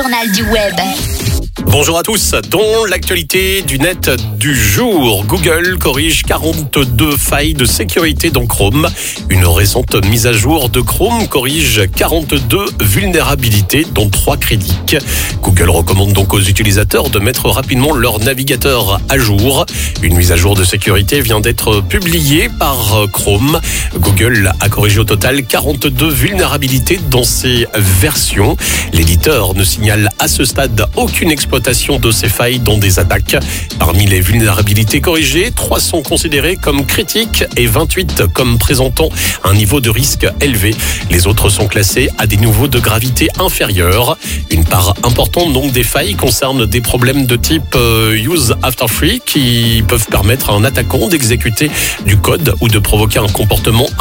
Journal du web. Bonjour à tous. Dans l'actualité du net du jour, Google corrige 42 failles de sécurité dans Chrome. Une récente mise à jour de Chrome corrige 42 vulnérabilités, dont 3 critiques. Google recommande donc aux utilisateurs de mettre rapidement leur navigateur à jour. Une mise à jour de sécurité vient d'être publiée par Chrome. Google a corrigé au total 42 vulnérabilités dans ses versions. L'éditeur ne signale à ce stade aucune exploitation de ces failles dans des attaques. Parmi les vulnérabilités corrigées, 3 sont considérées comme critiques et 28 comme présentant un niveau de risque élevé. Les autres sont classés à des niveaux de gravité inférieurs. Une part importante donc des failles concerne des problèmes de type use after free qui peuvent permettre à un attaquant d'exécuter du code ou de provoquer un comportement